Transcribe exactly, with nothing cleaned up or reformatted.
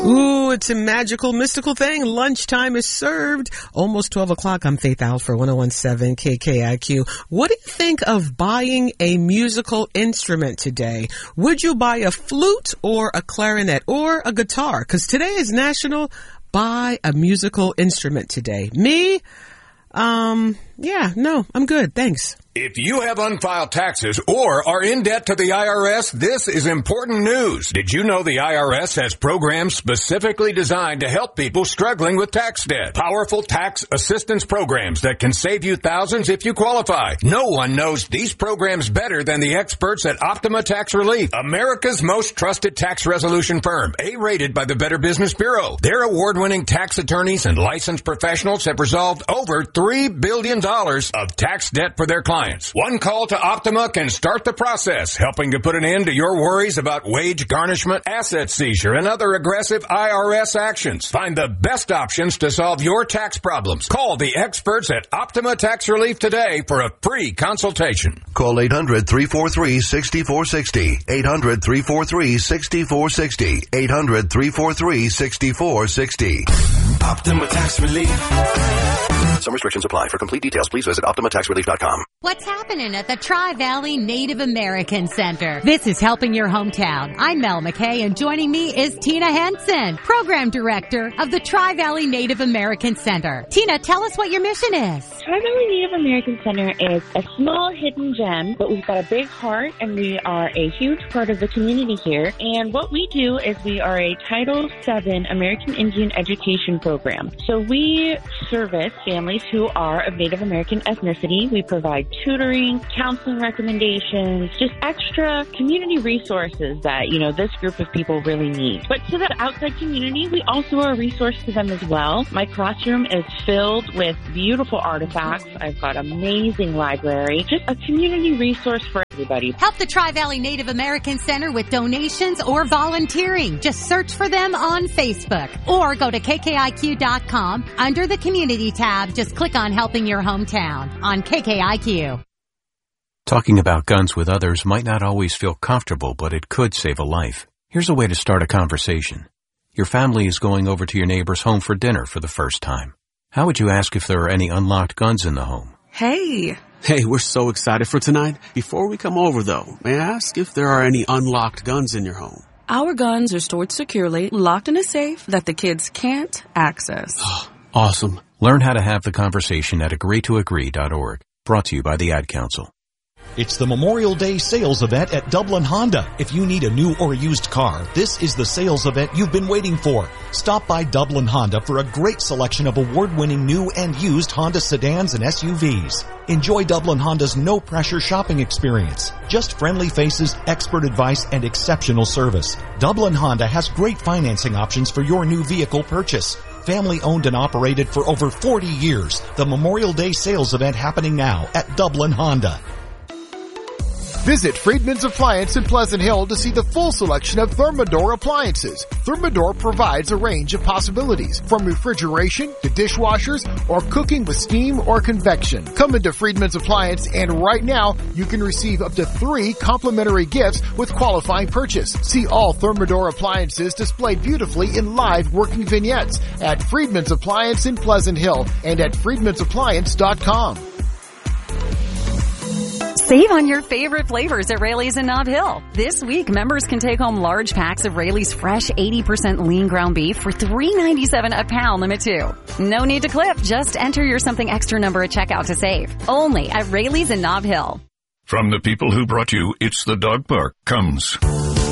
Ooh, it's a magical, mystical thing. Lunchtime is served. Almost twelve o'clock. I'm Faith Alford, one oh one point seven K K I Q. What do you think of buying a musical instrument today? Would you buy a flute or a clarinet or a guitar? Because today is National Buy a Musical Instrument Today. Me? Um, yeah, no, I'm good. Thanks. If you have unfiled taxes or are in debt to the I R S, this is important news. Did you know the I R S has programs specifically designed to help people struggling with tax debt? Powerful tax assistance programs that can save you thousands if you qualify. No one knows these programs better than the experts at Optima Tax Relief, America's most trusted tax resolution firm, A-rated by the Better Business Bureau. Their award-winning tax attorneys and licensed professionals have resolved over three billion dollars of tax debt for their clients. One call to Optima can start the process, helping to put an end to your worries about wage garnishment, asset seizure, and other aggressive I R S actions. Find the best options to solve your tax problems. Call the experts at Optima Tax Relief today for a free consultation. Call eight hundred, three four three, six four six zero. eight hundred, three four three, six four six zero. eight hundred, three four three, six four six zero. Optima Tax Relief. Some restrictions apply. For complete details, please visit Optima Tax Relief dot com. What's happening at the Tri-Valley Native American Center? This is Helping Your Hometown. I'm Mel McKay, and joining me is Tina Henson, Program Director of the Tri-Valley Native American Center. Tina, tell us what your mission is. Tri-Valley Native American Center is a small hidden gem, but we've got a big heart, and we are a huge part of the community here. And what we do is we are a Title seven American Indian education program. So we service families who are of Native American ethnicity. We provide tutoring, counseling recommendations, just extra community resources that, you know, this group of people really need. But to the outside community, we also are a resource to them as well. My classroom is filled with beautiful artifacts. I've got an amazing library, just a community resource for everybody. Help the Tri-Valley Native American Center with donations or volunteering. Just search for them on Facebook or go to K K I Q dot com. Under the community tab, just click on Helping Your Hometown on K K I Q. Talking about guns with others might not always feel comfortable, but it could save a life. Here's a way to start a conversation. Your family is going over to your neighbor's home for dinner for the first time. How would you ask if there are any unlocked guns in the home? Hey. Hey, we're so excited for tonight. Before we come over, though, may I ask if there are any unlocked guns in your home? Our guns are stored securely, locked in a safe that the kids can't access. Awesome. Learn how to have the conversation at agree to agree dot org. Brought to you by the Ad Council. It's the Memorial Day sales event at Dublin Honda. If you need a new or used car, this is the sales event you've been waiting for. Stop by Dublin Honda for a great selection of award-winning new and used Honda sedans and S U Vs. Enjoy Dublin Honda's no-pressure shopping experience. Just friendly faces, expert advice, and exceptional service. Dublin Honda has great financing options for your new vehicle purchase. Family owned and operated for over forty years. The Memorial Day sales event happening now at Dublin Honda. Visit Friedman's Appliance in Pleasant Hill to see the full selection of Thermador appliances. Thermador provides a range of possibilities, from refrigeration to dishwashers or cooking with steam or convection. Come into Friedman's Appliance, and right now you can receive up to three complimentary gifts with qualifying purchase. See all Thermador appliances displayed beautifully in live working vignettes at Friedman's Appliance in Pleasant Hill and at friedmans appliance dot com. Save on your favorite flavors at Raley's in Nob Hill. This week, members can take home large packs of Raley's fresh eighty percent lean ground beef for three ninety-seven a pound, limit two. No need to clip. Just enter your something extra number at checkout to save. Only at Raley's in Nob Hill. From the people who brought you It's the Dog Park comes